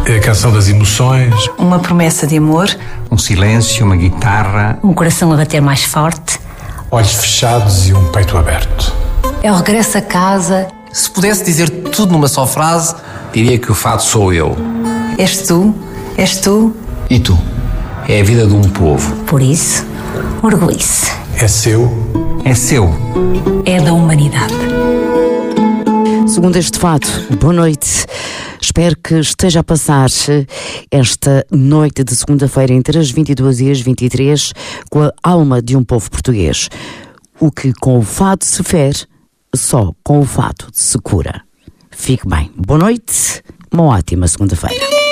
A canção das emoções. Uma promessa de amor. Um silêncio, uma guitarra. Um coração a bater mais forte. Olhos fechados e um peito aberto. É o regresso a casa. Se pudesse dizer tudo numa só frase, diria que o fado sou eu. És tu, és tu. E tu? É a vida de um povo. Por isso, orgulhe-se. É seu. É seu. É da humanidade. Segundo este fado, boa noite. Espero que esteja a passar esta noite de segunda-feira entre as 22 e as 23 com a alma de um povo português. O que com o fado se fere, só com o fado se cura. Fique bem. Boa noite, uma ótima segunda-feira.